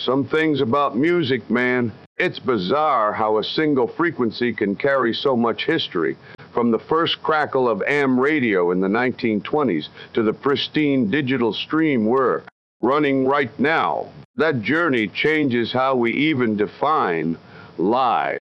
Some things about music, man, it's bizarre how a single frequency can carry so much history. From the first crackle of AM radio in the 1920s to the pristine digital stream we're running right now. That journey changes how we even define live.